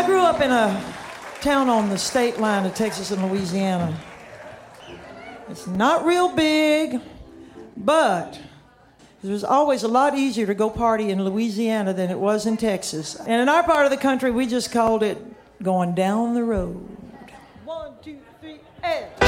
I grew up in a town on the state line of Texas and Louisiana. It's not real big, but it was always a lot easier to go party in Louisiana than it was in Texas. And in our part of the country, we just called it going down the road. 1, 2, 3, and...